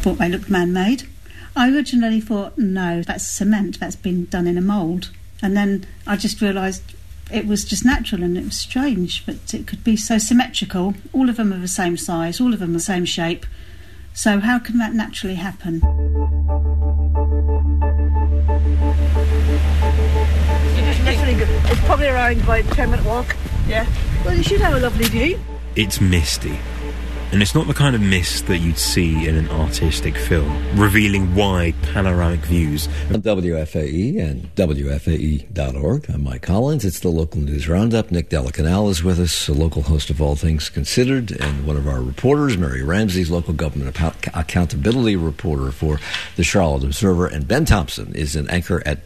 thought they looked man-made. I originally thought, no, that's cement, that's been done in a mould. And then I just realised it was just natural, and it was strange, but it could be so symmetrical. All of them are the same size, all of them the same shape. So how can that naturally happen? It's probably around about a 10-minute walk. Yeah. Well, you should have a lovely view. It's misty. And it's not the kind of mist that you'd see in an artistic film, revealing wide panoramic views. On WFAE and WFAE.org, I'm Mike Collins. It's the Local News Roundup. Nick Delacanal is with us, a local host of All Things Considered, and one of our reporters, Mary Ramsey's local government accountability reporter for the Charlotte Observer, and Ben Thompson is an anchor at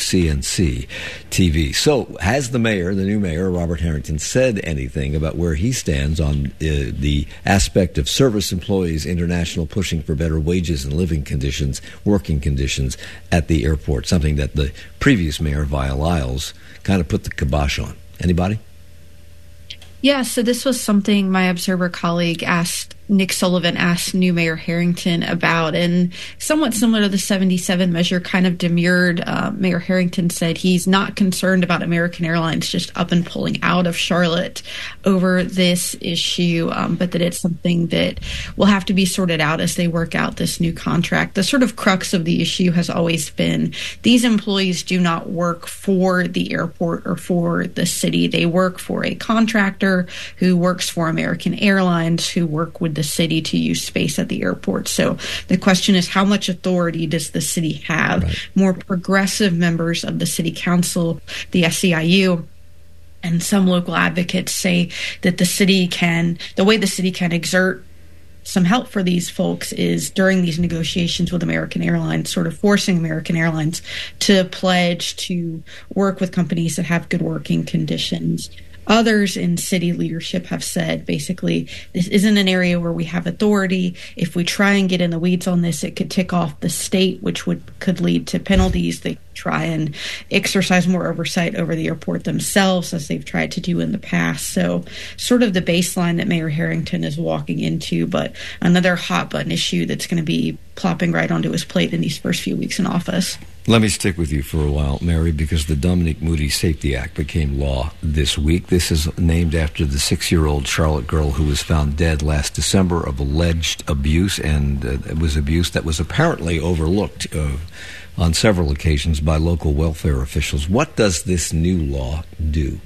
WCNC TV. So, has the mayor, the new mayor, Robert Harrington, said anything about where he stands on the aspect of Service Employees International pushing for better wages and living conditions, working conditions at the airport, something that the previous mayor, Vi Lyles, kind of put the kibosh on? Anybody? Yeah, so this was something my Observer colleague Nick Sullivan asked new Mayor Harrington about, and somewhat similar to the 77 measure, kind of demurred. Mayor Harrington said he's not concerned about American Airlines just up and pulling out of Charlotte over this issue, but that it's something that will have to be sorted out as they work out this new contract. The sort of crux of the issue has always been these employees do not work for the airport or for the city. They work for a contractor who works for American Airlines, who work with the city to use space at the airport. So the question is, how much authority does the city have? Right. More progressive members of the city council, the SEIU, and some local advocates say that the way the city can exert some help for these folks is during these negotiations with American Airlines, sort of forcing American Airlines to pledge to work with companies that have good working conditions. Others in city leadership have said, basically, this isn't an area where we have authority. If we try and get in the weeds on this, it could tick off the state, which could lead to penalties. They try and exercise more oversight over the airport themselves, as they've tried to do in the past. So sort of the baseline that Mayor Harrington is walking into, but another hot button issue that's going to be plopping right onto his plate in these first few weeks in office. Let me stick with you for a while, Mary, because the Dominique Moody Safety Act became law this week. This is named after the 6-year-old Charlotte girl who was found dead last December of alleged abuse, and it was abuse that was apparently overlooked on several occasions by local welfare officials. What does this new law do?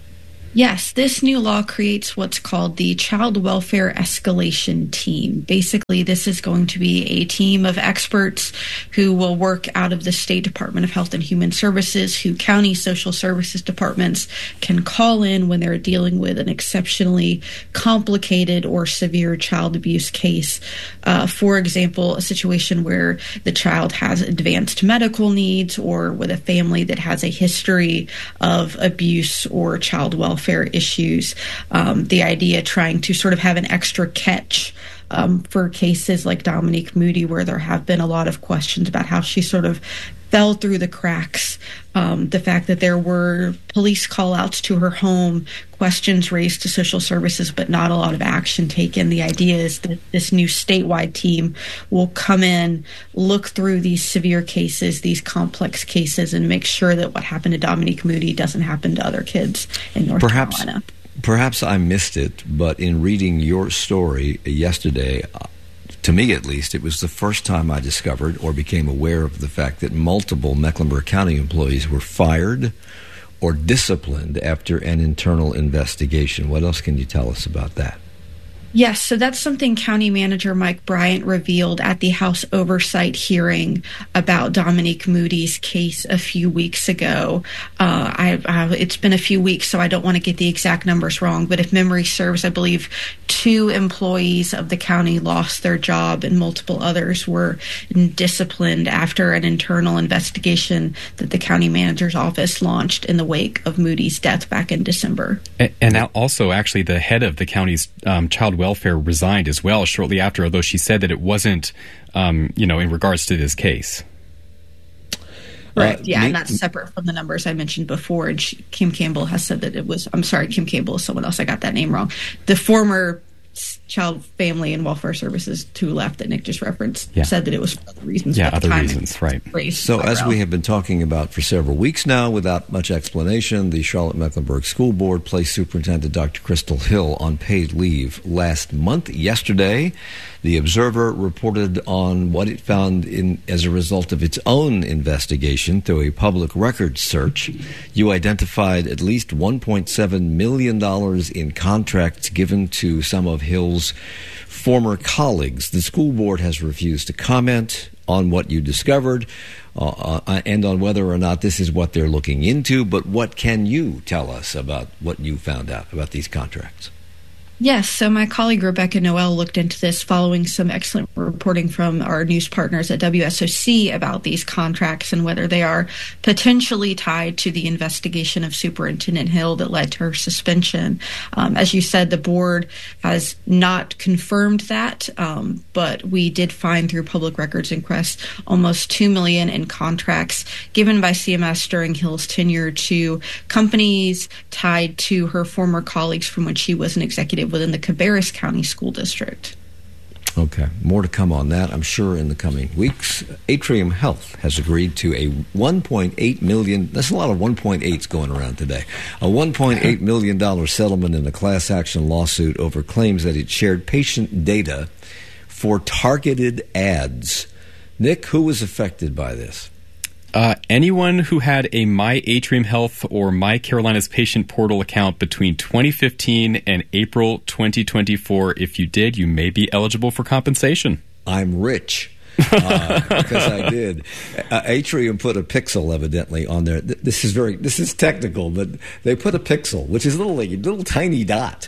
Yes, this new law creates what's called the Child Welfare Escalation Team. Basically, this is going to be a team of experts who will work out of the State Department of Health and Human Services, who county social services departments can call in when they're dealing with an exceptionally complicated or severe child abuse case. For example, a situation where the child has advanced medical needs, or with a family that has a history of abuse or child welfare issues. The idea trying to sort of have an extra catch for cases like Dominique Moody, where there have been a lot of questions about how she sort of fell through the cracks. The fact that there were police call-outs to her home, questions raised to social services, but not a lot of action taken. The idea is that this new statewide team will come in, look through these severe cases, these complex cases, and make sure that what happened to Dominique Moody doesn't happen to other kids in North Carolina. Perhaps I missed it, but in reading your story yesterday, to me at least, it was the first time I discovered or became aware of the fact that multiple Mecklenburg County employees were fired or disciplined after an internal investigation. What else can you tell us about that? Yes, so that's something County Manager Mike Bryant revealed at the House Oversight hearing about Dominique Moody's case a few weeks ago. It's been a few weeks, so I don't want to get the exact numbers wrong, but if memory serves, I believe 2 employees of the county lost their job and multiple others were disciplined after an internal investigation that the county manager's office launched in the wake of Moody's death back in December. And now also, actually, the head of the county's child welfare resigned as well shortly after, although she said that it wasn't, in regards to this case. Right. Yeah, and that's separate from the numbers I mentioned before. And Kim Campbell has said that it was, I'm sorry, Kim Campbell is someone else. I got that name wrong. The former Child, Family, and Welfare Services, 2 left that Nick just referenced, Yeah. said that it was for other reasons. Yeah, but at the other time, reasons, right. raised So, as eyebrow. we have been talking about for several weeks now, without much explanation, the Charlotte-Mecklenburg School Board placed Superintendent Dr. Crystal Hill on paid leave last month. Yesterday, the Observer reported on what it found as a result of its own investigation through a public records search. You identified at least $1.7 million in contracts given to some of Hill's former colleagues. The school board has refused to comment on what you discovered and on whether or not this is what they're looking into, but what can you tell us about what you found out about these contracts? Yes, so my colleague Rebecca Noel looked into this following some excellent reporting from our news partners at WSOC about these contracts and whether they are potentially tied to the investigation of Superintendent Hill that led to her suspension. As you said, the board has not confirmed that, but we did find through public records inquest almost $2 million in contracts given by CMS during Hill's tenure to companies tied to her former colleagues from when she was an executive within the Cabarrus County School District. Okay, more to come on that, I'm sure, in the coming weeks. Atrium Health has agreed to a $1.8 million, that's a lot of 1.8s going around today, a $1.8 million settlement in a class action lawsuit over claims that it shared patient data for targeted ads. Nick, who was affected by this? Anyone who had a My Atrium Health or My Carolinas Patient Portal account between 2015 and April 2024. If you did, you may be eligible for compensation. I'm rich. Because I did. Atrium put a pixel evidently on there. This is technical, but they put a pixel, which is a little tiny dot,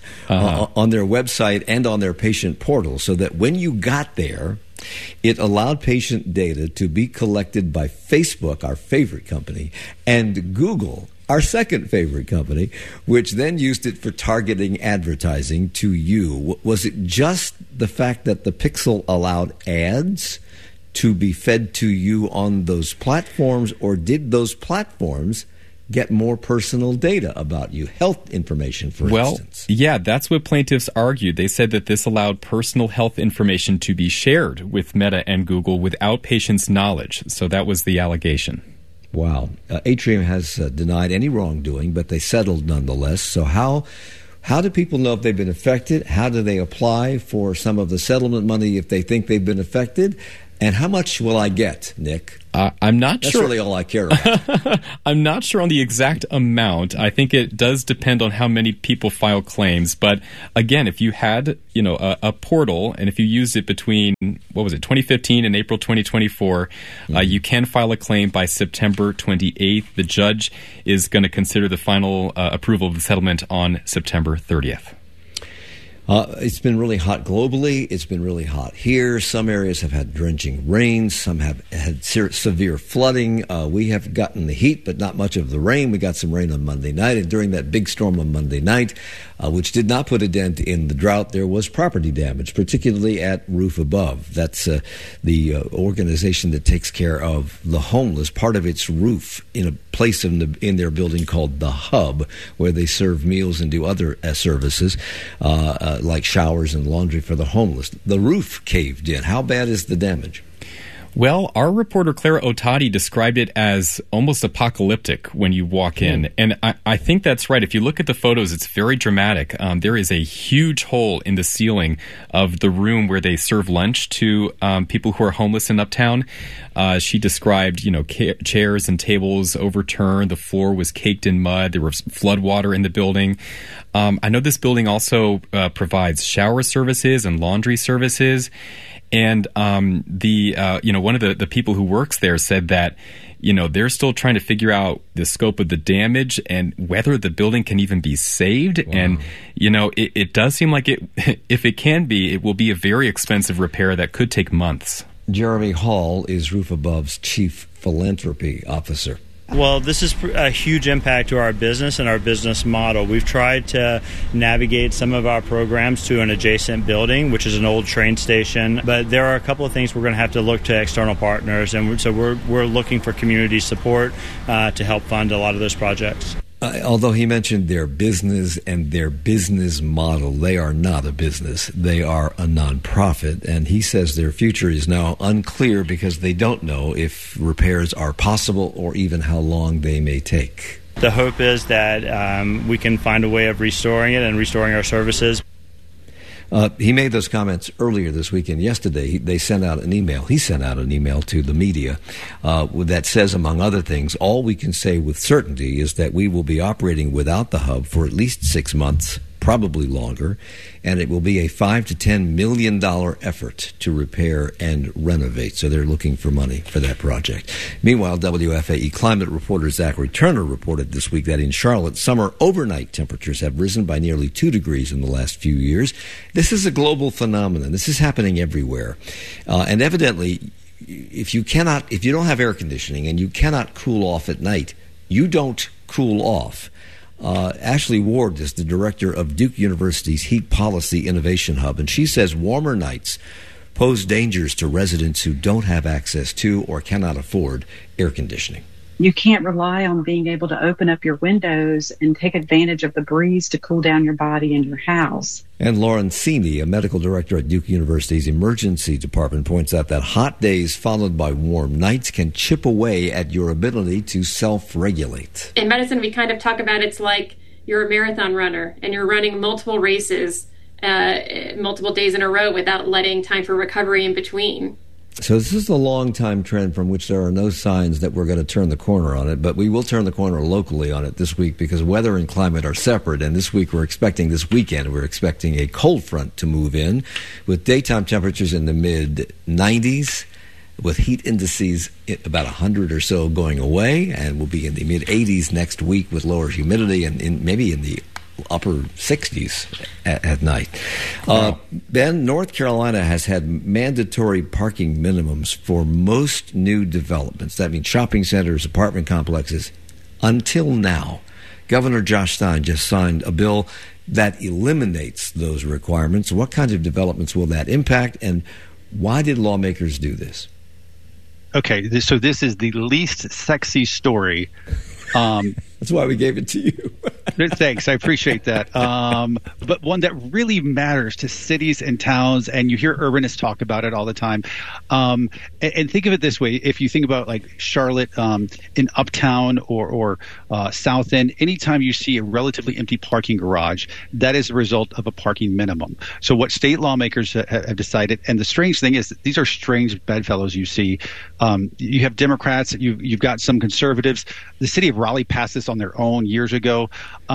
on their website and on their patient portal, so that when you got there, it allowed patient data to be collected by Facebook, our favorite company, and Google, our second favorite company, which then used it for targeting advertising to you. Was it just the fact that the pixel allowed ads to be fed to you on those platforms, or did those platforms get more personal data about you, health information, for instance? Well, yeah, that's what plaintiffs argued. They said that this allowed personal health information to be shared with Meta and Google without patients' knowledge. So that was the allegation. Wow. Atrium has denied any wrongdoing, but they settled nonetheless. So how do people know if they've been affected? How do they apply for some of the settlement money if they think they've been affected? And how much will I get, Nick? I'm not sure. That's really all I care about. I'm not sure on the exact amount. I think it does depend on how many people file claims. But again, if you had, a portal, and if you used it between 2015 and April 2024, you can file a claim by September 28th. The judge is going to consider the final approval of the settlement on September 30th. It's been really hot globally. It's been really hot here. Some areas have had drenching rains. Some have had severe flooding. We have gotten the heat, but not much of the rain. We got some rain on Monday night. And during that big storm on Monday night, which did not put a dent in the drought, there was property damage, particularly at Roof Above. That's the organization that takes care of the homeless. Part of its roof in a place in their building called The Hub, where they serve meals and do other services, like showers and laundry for the homeless. The roof caved in. How bad is the damage? Well, our reporter Clara Otadi described it as almost apocalyptic when you walk in. And I think that's right. If you look at the photos, it's very dramatic. There is a huge hole in the ceiling of the room where they serve lunch to people who are homeless in Uptown. She described, chairs and tables overturned. The floor was caked in mud. There was flood water in the building. I know this building also provides shower services and laundry services. And one of the people who works there said that, they're still trying to figure out the scope of the damage and whether the building can even be saved. Wow. And, it does seem like if it can be, it will be a very expensive repair that could take months. Jeremy Hall is Roof Above's chief philanthropy officer. Well, this is a huge impact to our business and our business model. We've tried to navigate some of our programs to an adjacent building, which is an old train station. But there are a couple of things we're going to have to look to external partners, and so we're looking for community support to help fund a lot of those projects. Although he mentioned their business and their business model, they are not a business. They are a nonprofit, and he says their future is now unclear because they don't know if repairs are possible or even how long they may take. The hope is that we can find a way of restoring it and restoring our services. He made those comments earlier this week, and yesterday they sent out an email. He sent out an email to the media that says, among other things, all we can say with certainty is that we will be operating without the hub for at least 6 months, probably longer, and it will be a $5 to $10 million effort to repair and renovate. So they're looking for money for that project. Meanwhile, WFAE climate reporter Zachary Turner reported this week that in Charlotte, summer overnight temperatures have risen by nearly 2 degrees in the last few years. This is a global phenomenon. This is happening everywhere. And evidently, if you don't have air conditioning and you cannot cool off at night, you don't cool off. Ashley Ward is the director of Duke University's Heat Policy Innovation Hub, and she says warmer nights pose dangers to residents who don't have access to or cannot afford air conditioning. You can't rely on being able to open up your windows and take advantage of the breeze to cool down your body and your house. And Lauren Seeney, a medical director at Duke University's emergency department, points out that hot days followed by warm nights can chip away at your ability to self-regulate. In medicine, we kind of talk about it's like you're a marathon runner and you're running multiple races, multiple days in a row without letting time for recovery in between. So this is a long-time trend from which there are no signs that we're going to turn the corner on it, but we will turn the corner locally on it this week because weather and climate are separate, and this weekend we're expecting a cold front to move in with daytime temperatures in the mid-90s, with heat indices about 100 or so going away, and we'll be in the mid-80s next week with lower humidity and maybe in the upper 60s at night. Ben, North Carolina has had mandatory parking minimums for most new developments. That means shopping centers, apartment complexes, until now. Governor Josh Stein just signed a bill that eliminates those requirements. What kinds of developments will that impact, and why did lawmakers do this? Okay, so this is the least sexy story. That's why we gave it to you. Thanks. I appreciate that. But one that really matters to cities and towns, and you hear urbanists talk about it all the time. And think of it this way. If you think about like Charlotte in Uptown or South End, anytime you see a relatively empty parking garage, that is a result of a parking minimum. So what state lawmakers have decided, and the strange thing is that these are strange bedfellows you see. You have Democrats, you've got some conservatives. The city of Raleigh passed this on their own years ago.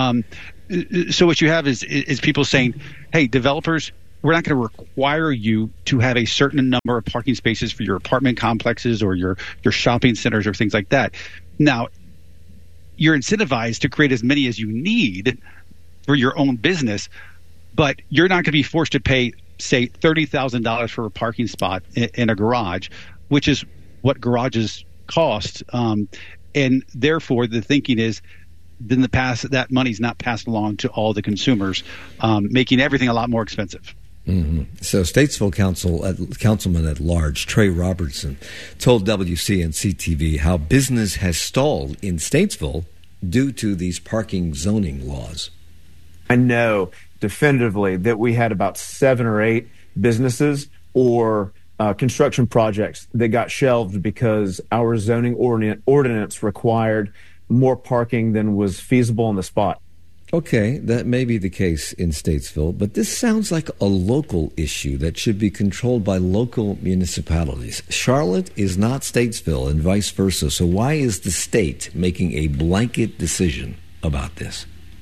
So what you have is people saying, hey, developers, we're not going to require you to have a certain number of parking spaces for your apartment complexes or your shopping centers or things like that. Now, you're incentivized to create as many as you need for your own business, but you're not going to be forced to pay, say, $30,000 for a parking spot in a garage, which is what garages cost. And therefore, the thinking is, in the past, that money's not passed along to all the consumers, making everything a lot more expensive. Mm-hmm. So Statesville Councilman at Large Trey Robertson told WCNC-TV how business has stalled in Statesville due to these parking zoning laws. I know definitively that we had about 7 or 8 businesses or construction projects that got shelved because our zoning ordinance required more parking than was feasible on the spot. Okay, that may be the case in Statesville, but this sounds like a local issue that should be controlled by local municipalities. Charlotte is not Statesville and vice versa, so why is the state making a blanket decision about this?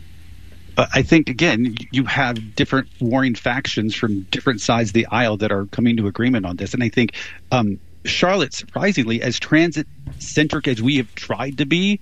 I think, again, you have different warring factions from different sides of the aisle that are coming to agreement on this. And I think Charlotte, surprisingly, as transit-centric as we have tried to be,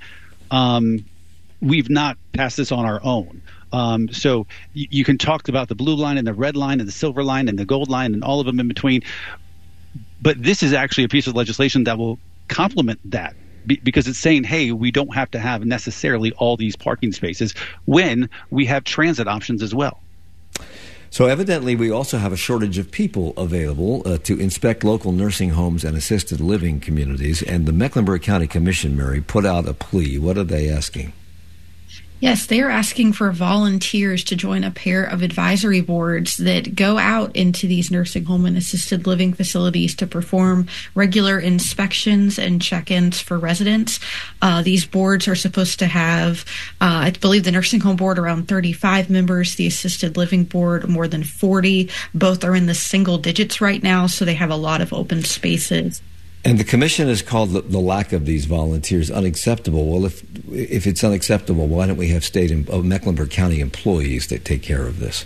we've not passed this on our own. So you can talk about the blue line and the red line and the silver line and the gold line and all of them in between. But this is actually a piece of legislation that will complement that. Because it's saying, hey, we don't have to have necessarily all these parking spaces when we have transit options as well. So evidently we also have a shortage of people available to inspect local nursing homes and assisted living communities. And the Mecklenburg County Commission, Mary, put out a plea. What are they asking? Yes, they are asking for volunteers to join a pair of advisory boards that go out into these nursing home and assisted living facilities to perform regular inspections and check-ins for residents. These boards are supposed to have, I believe, the nursing home board around 35 members, the assisted living board more than 40. Both are in the single digits right now, so they have a lot of open spaces. And the commission has called the lack of these volunteers unacceptable. Well, if it's unacceptable, why don't we have state and Mecklenburg County employees that take care of this?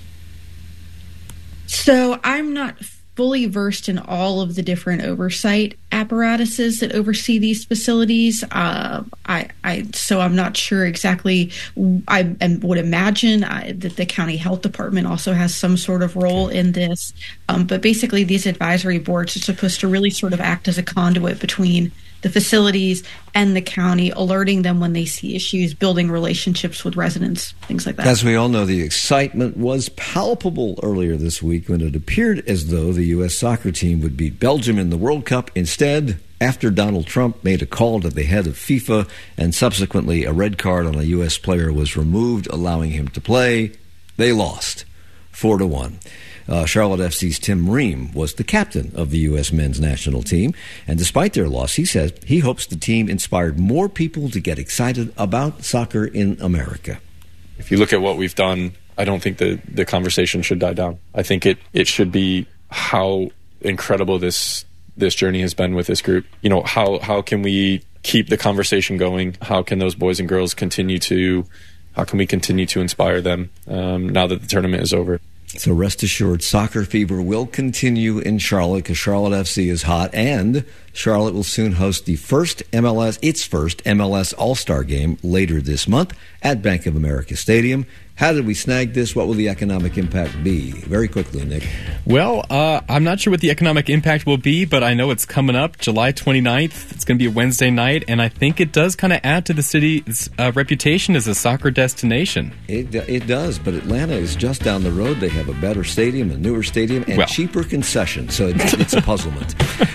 So I'm not fully versed in all of the different oversight apparatuses that oversee these facilities. So I'm not sure exactly. I would imagine that the county health department also has some sort of role in this. But basically, these advisory boards are supposed to really sort of act as a conduit between the facilities and the county, alerting them when they see issues, building relationships with residents, things like that. As we all know, the excitement was palpable earlier this week when it appeared as though the U.S. soccer team would beat Belgium in the World Cup. Instead, after Donald Trump made a call to the head of FIFA and subsequently a red card on a U.S. player was removed, allowing him to play, they lost 4-1. Charlotte FC's Tim Ream was the captain of the U.S. men's national team, and despite their loss, he says he hopes the team inspired more people to get excited about soccer in America. If you look at what we've done, I don't think the conversation should die down. I think it should be how incredible this journey has been with this group. You know, how can we keep the conversation going? How can those boys and girls continue to inspire them now that the tournament is over? So rest assured, soccer fever will continue in Charlotte because Charlotte FC is hot, and Charlotte will soon host its first MLS All-Star game later this month at Bank of America Stadium. How did we snag this? What will the economic impact be? Very quickly, Nick. Well, I'm not sure what the economic impact will be, but I know it's coming up July 29th. It's going to be a Wednesday night, and I think it does kind of add to the city's reputation as a soccer destination. It does, but Atlanta is just down the road. They have a better stadium, a newer stadium, and cheaper concessions, so it's a puzzlement.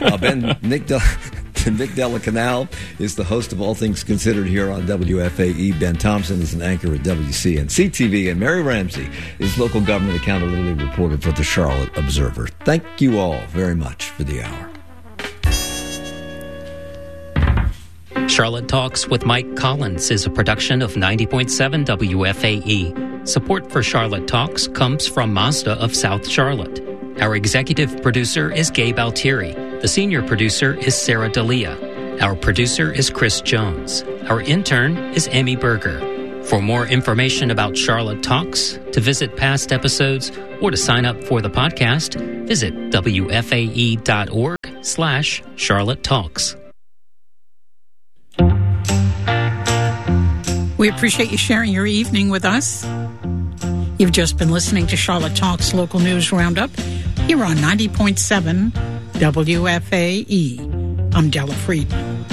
Nick Della Canal is the host of All Things Considered here on WFAE. Ben Thompson is an anchor at WCNC-TV, and Mary Ramsey is local government accountability reporter for the Charlotte Observer. Thank you all very much for the hour. Charlotte Talks with Mike Collins is a production of 90.7 WFAE. Support for Charlotte Talks comes from Mazda of South Charlotte. Our executive producer is Gabe Altieri. The senior producer is Sarah D'Elia. Our producer is Chris Jones. Our intern is Amy Berger. For more information about Charlotte Talks, to visit past episodes, or to sign up for the podcast, visit wfae.org/Charlotte Talks. We appreciate you sharing your evening with us. You've just been listening to Charlotte Talks Local News Roundup here on 90.7 WFAE. I'm Della Friedman.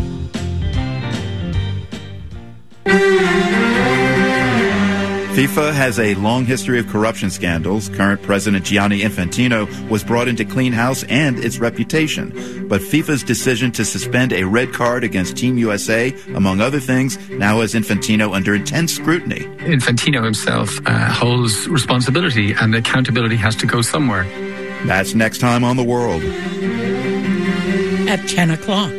FIFA has a long history of corruption scandals. Current President Gianni Infantino was brought into clean house and its reputation. But FIFA's decision to suspend a red card against Team USA, among other things, now has Infantino under intense scrutiny. Infantino himself holds responsibility, and accountability has to go somewhere. That's next time on The World. At 10 o'clock.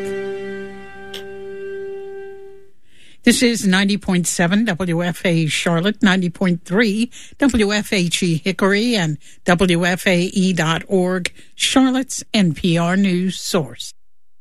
This is 90.7 WFAE Charlotte, 90.3 WFHE Hickory, and WFAE.org, Charlotte's NPR news source.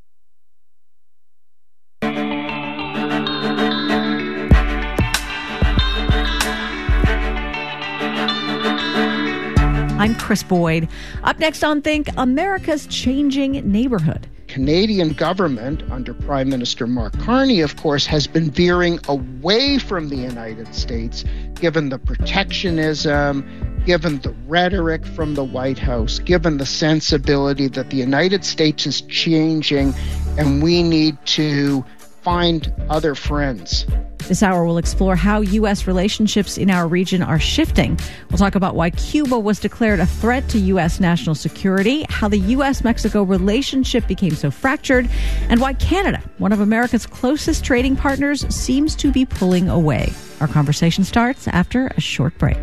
I'm Chris Boyd. Up next on Think, America's changing neighborhood. Canadian government under Prime Minister Mark Carney, of course, has been veering away from the United States, given the protectionism, given the rhetoric from the White House, given the sensibility that the United States is changing and we need to find other friends. This hour will explore how U.S. relationships in our region are shifting. We'll talk about why Cuba was declared a threat to U.S. national security, how the U.S.-Mexico relationship became so fractured, and why Canada, one of America's closest trading partners, seems to be pulling away. Our conversation starts after a short break.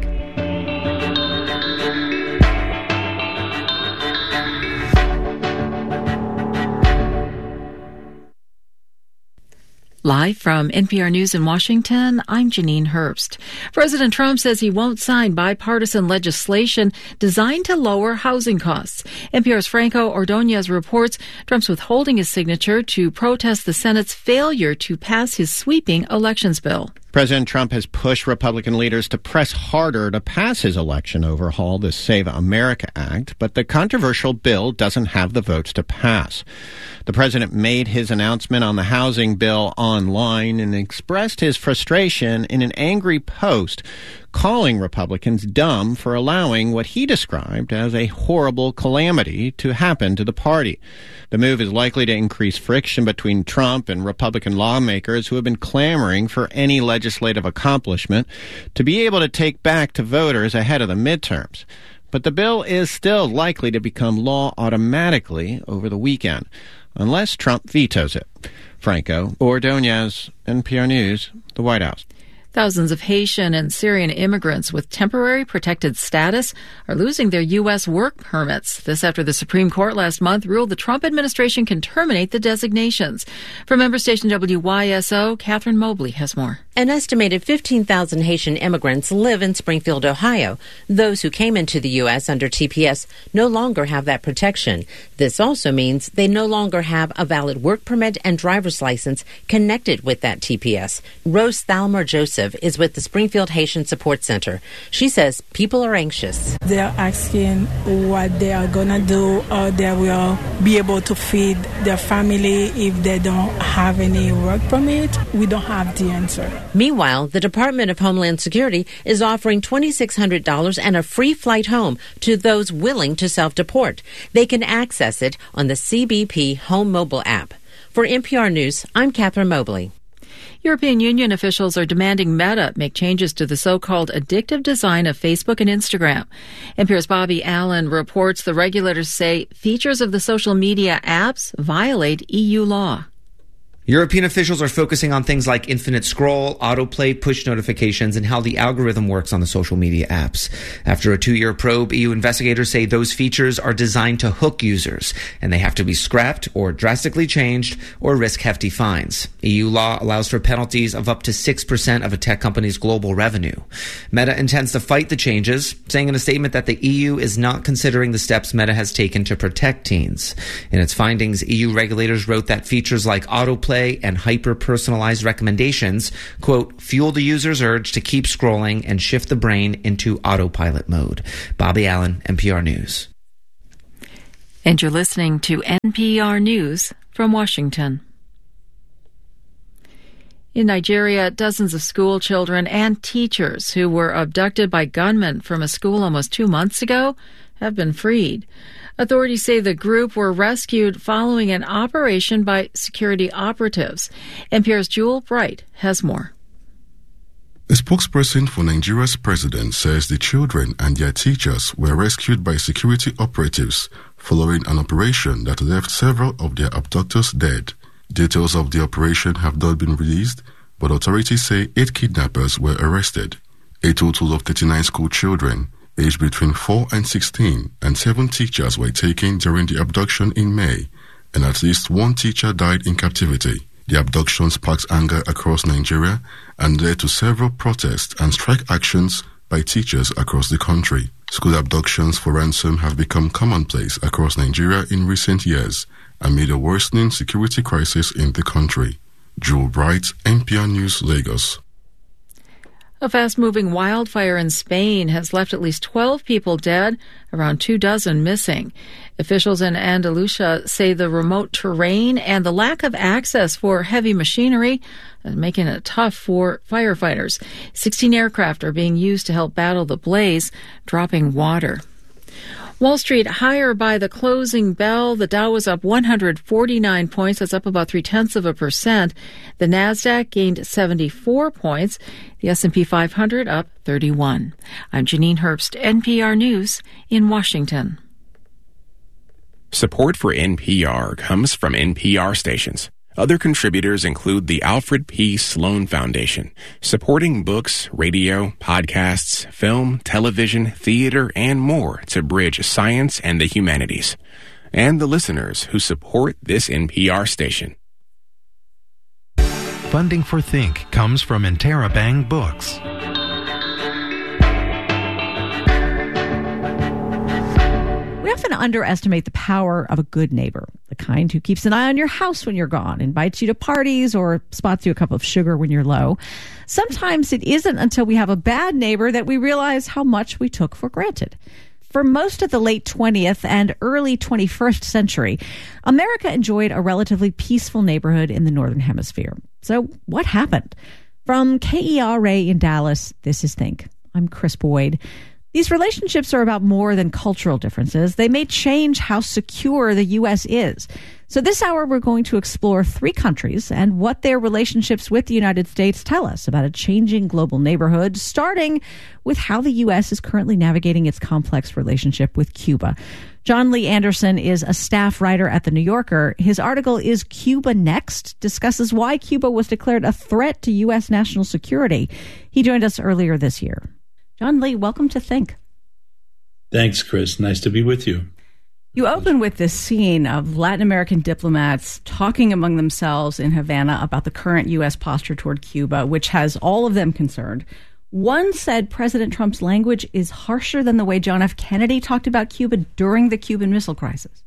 Live from NPR News in Washington, I'm Janine Herbst. President Trump says he won't sign bipartisan legislation designed to lower housing costs. NPR's Franco Ordonez reports Trump's withholding his signature to protest the Senate's failure to pass his sweeping elections bill. President Trump has pushed Republican leaders to press harder to pass his election overhaul, the Save America Act, but the controversial bill doesn't have the votes to pass. The president made his announcement on the housing bill online and expressed his frustration in an angry post, calling Republicans dumb for allowing what he described as a horrible calamity to happen to the party. The move is likely to increase friction between Trump and Republican lawmakers who have been clamoring for any legislative accomplishment to be able to take back to voters ahead of the midterms. But the bill is still likely to become law automatically over the weekend, unless Trump vetoes it. Franco Ordonez, NPR News, the White House. Thousands of Haitian and Syrian immigrants with temporary protected status are losing their U.S. work permits. This after the Supreme Court last month ruled the Trump administration can terminate the designations. From member station WYSO, Catherine Mobley has more. An estimated 15,000 Haitian immigrants live in Springfield, Ohio. Those who came into the U.S. under TPS no longer have that protection. This also means they no longer have a valid work permit and driver's license connected with that TPS. Rose Thalmer Joseph is with the Springfield Haitian Support Center. She says people are anxious. They're asking what they are going to do, or they will be able to feed their family if they don't have any work permit. We don't have the answer. Meanwhile, the Department of Homeland Security is offering $2,600 and a free flight home to those willing to self-deport. They can access it on the CBP Home Mobile app. For NPR News, I'm Catherine Mobley. European Union officials are demanding Meta make changes to the so-called addictive design of Facebook and Instagram. NPR's Bobby Allen reports the regulators say features of the social media apps violate EU law. European officials are focusing on things like infinite scroll, autoplay, push notifications, and how the algorithm works on the social media apps. After a 2-year probe, EU investigators say those features are designed to hook users, and they have to be scrapped or drastically changed or risk hefty fines. EU law allows for penalties of up to 6% of a tech company's global revenue. Meta intends to fight the changes, saying in a statement that the EU is not considering the steps Meta has taken to protect teens. In its findings, EU regulators wrote that features like autoplay and hyper-personalized recommendations, quote, fuel the user's urge to keep scrolling and shift the brain into autopilot mode. Bobby Allen, NPR News. And you're listening to NPR News from Washington. In Nigeria, dozens of school children and teachers who were abducted by gunmen from a school almost 2 months ago have been freed. Authorities say the group were rescued following an operation by security operatives. NPR's Jewel Bright has more. A spokesperson for Nigeria's president says the children and their teachers were rescued by security operatives following an operation that left several of their abductors dead. Details of the operation have not been released, but authorities say 8 kidnappers were arrested. A total of 39 school children aged between 4 and 16, and 7 teachers were taken during the abduction in May, and at least 1 teacher died in captivity. The abduction sparked anger across Nigeria and led to several protests and strike actions by teachers across the country. School abductions for ransom have become commonplace across Nigeria in recent years amid a worsening security crisis in the country. Joel Bright, NPR News, Lagos. A fast-moving wildfire in Spain has left at least 12 people dead, around 24 missing. Officials in Andalusia say the remote terrain and the lack of access for heavy machinery is making it tough for firefighters. 16 aircraft are being used to help battle the blaze, dropping water. Wall Street higher by the closing bell. The Dow was up 149 points. That's up about 0.3%. The Nasdaq gained 74 points. The S&P 500 up 31. I'm Janine Herbst, NPR News in Washington. Support for NPR comes from NPR stations. Other contributors include the Alfred P. Sloan Foundation, supporting books, radio, podcasts, film, television, theater, and more to bridge science and the humanities. And the listeners who support this NPR station. Funding for Think comes from Interabang Books. We often underestimate the power of a good neighbor, the kind who keeps an eye on your house when you're gone, invites you to parties, or spots you a cup of sugar when you're low. Sometimes it isn't until we have a bad neighbor that we realize how much we took for granted. For most of the late 20th and early 21st century, America enjoyed a relatively peaceful neighborhood in the Northern Hemisphere. So what happened? From KERA in Dallas, this is Think. I'm Chris Boyd. These relationships are about more than cultural differences. They may change how secure the U.S. is. So this hour, we're going to explore 3 countries and what their relationships with the United States tell us about a changing global neighborhood, starting with how the U.S. is currently navigating its complex relationship with Cuba. John Lee Anderson is a staff writer at The New Yorker. His article, Is Cuba Next?, discusses why Cuba was declared a threat to U.S. national security. He joined us earlier this year. John Lee, welcome to Think. Thanks, Chris. Nice to be with you. You open with this scene of Latin American diplomats talking among themselves in Havana about the current U.S. posture toward Cuba, which has all of them concerned. One said President Trump's language is harsher than the way John F. Kennedy talked about Cuba during the Cuban Missile Crisis.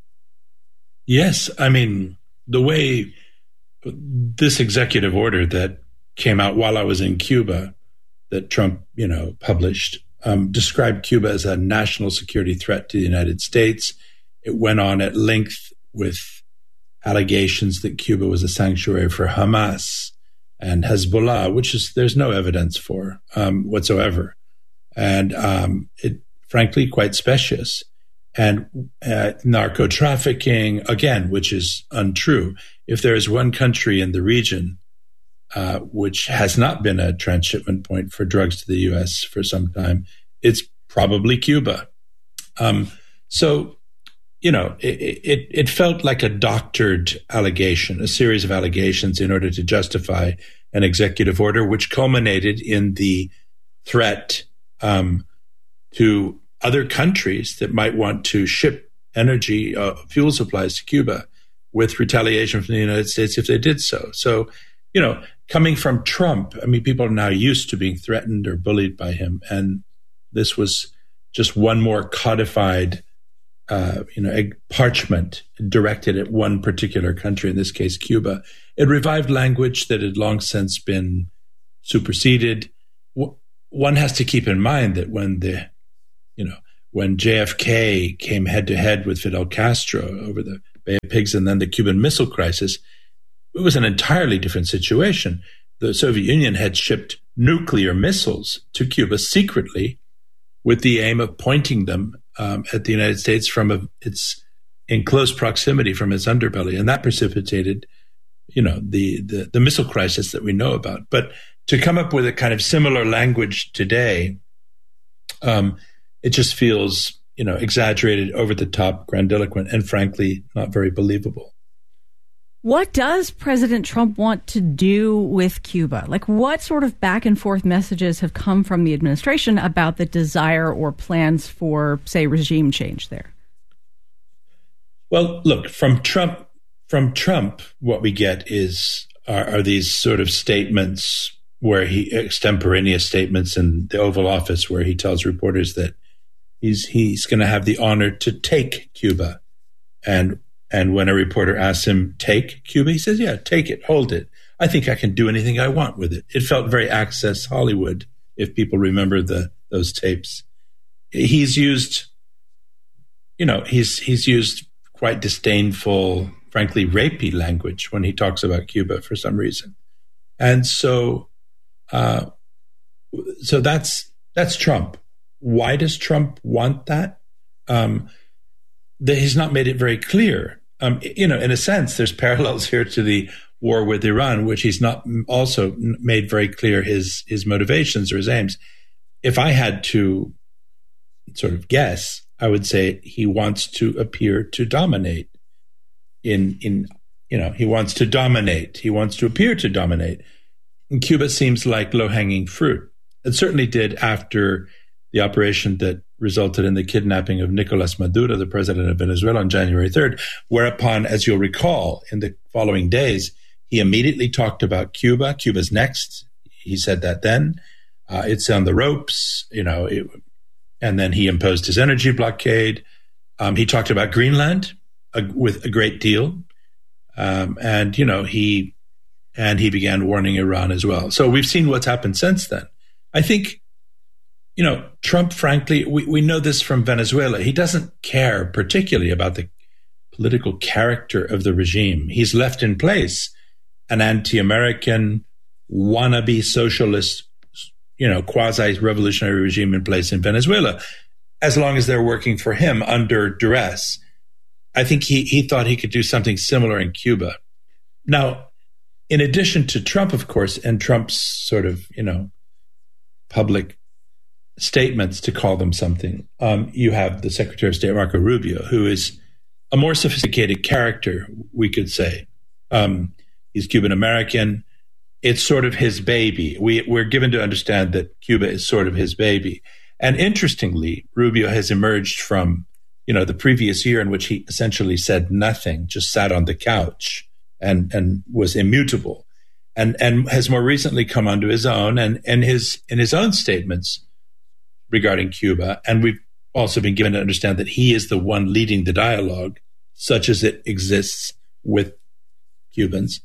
Yes, I mean, the way this executive order that came out while I was in Cuba that Trump, published, described Cuba as a national security threat to the United States. It went on at length with allegations that Cuba was a sanctuary for Hamas and Hezbollah, which there's no evidence for whatsoever. And it, frankly, quite specious. And narco trafficking, again, which is untrue. If there is one country in the region which has not been a transshipment point for drugs to the U.S. for some time, it's probably Cuba. So, it felt like a doctored allegation, a series of allegations in order to justify an executive order, which culminated in the threat to other countries that might want to ship energy, fuel supplies to Cuba with retaliation from the United States if they did so. So, coming from Trump, I mean, people are now used to being threatened or bullied by him. And this was just one more codified, parchment directed at one particular country, in this case, Cuba. It revived language that had long since been superseded. One has to keep in mind that when JFK came head to head with Fidel Castro over the Bay of Pigs and then the Cuban Missile Crisis, it was an entirely different situation. The Soviet Union had shipped nuclear missiles to Cuba secretly with the aim of pointing them at the United States from its in close proximity from its underbelly. And that precipitated, the missile crisis that we know about. But to come up with a kind of similar language today, it just feels, exaggerated, over the top, grandiloquent, and frankly, not very believable. What does President Trump want to do with Cuba? Like, what sort of back and forth messages have come from the administration about the desire or plans for, say, regime change there? Well, look, from Trump, what we get are these sort of statements where extemporaneous statements in the Oval Office where he tells reporters that he's going to have the honor to take Cuba. And when a reporter asks him, take Cuba, he says, yeah, take it, hold it. I think I can do anything I want with it. It felt very Access Hollywood, if people remember those tapes. He's used, he's used quite disdainful, frankly, rapey language when he talks about Cuba for some reason. And so that's Trump. Why does Trump want that? He's not made it very clear. In a sense, there's parallels here to the war with Iran, which he's not also made very clear his motivations or his aims. If I had to sort of guess, I would say he wants to appear to dominate in he wants to dominate. He wants to appear to dominate. And Cuba seems like low-hanging fruit. It certainly did after the operation that resulted in the kidnapping of Nicolas Maduro, the president of Venezuela, on January 3rd, whereupon, as you'll recall, in the following days, he immediately talked about Cuba. Cuba's next. He said that then. It's on the ropes, and then he imposed his energy blockade. He talked about Greenland with a great deal. And he began warning Iran as well. So we've seen what's happened since then. I think, Trump, frankly, we know this from Venezuela. He doesn't care particularly about the political character of the regime. He's left in place an anti-American, wannabe socialist, quasi-revolutionary regime in place in Venezuela, as long as they're working for him under duress. I think he thought he could do something similar in Cuba. Now, in addition to Trump, of course, and Trump's sort of, public statements to call them something, you have the Secretary of State, Marco Rubio, who is a more sophisticated character, we could say. He's Cuban-American. It's sort of his baby. We're given to understand that Cuba is sort of his baby. And interestingly, Rubio has emerged from, the previous year in which he essentially said nothing, just sat on the couch and was immutable, and has more recently come onto his own and in his own statements regarding Cuba. And we've also been given to understand that he is the one leading the dialogue, such as it exists with Cubans.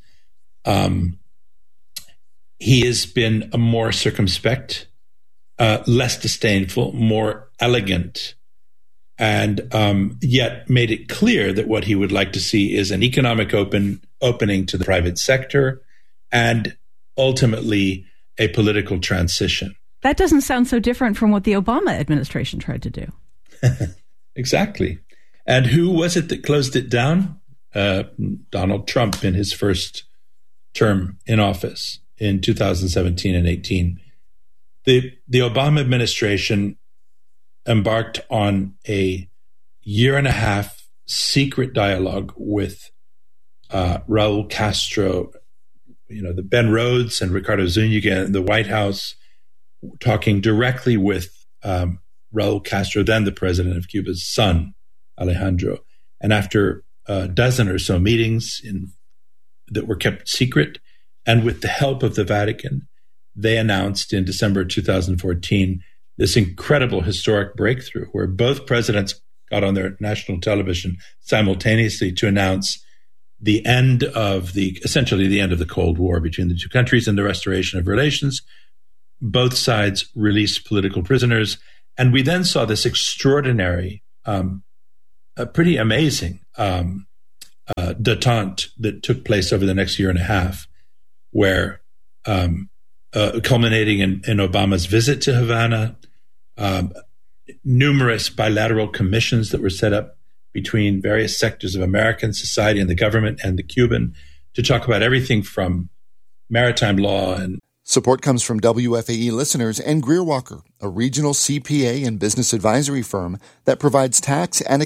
He has been a more circumspect, less disdainful, more elegant, and yet made it clear that what he would like to see is an economic opening to the private sector and ultimately a political transition. That doesn't sound so different from what the Obama administration tried to do. Exactly. And who was it that closed it down? Donald Trump in his first term in office in 2017 and 18. The Obama administration embarked on a 1.5-year secret dialogue with Raul Castro, the Ben Rhodes and Ricardo Zúñiga in the White House, talking directly with Raul Castro, then the president of Cuba's son, Alejandro. And after a dozen or so meetings that were kept secret, and with the help of the Vatican, they announced in December 2014 this incredible historic breakthrough where both presidents got on their national television simultaneously to announce essentially the end of the Cold War between the two countries and the restoration of relations. Both sides released political prisoners. And we then saw this extraordinary, pretty amazing détente that took place over the next 1.5 years, where culminating in Obama's visit to Havana, numerous bilateral commissions that were set up between various sectors of American society and the government and the Cuban to talk about everything from maritime law and support comes from WFAE listeners and Greer Walker, a regional CPA and business advisory firm that provides tax and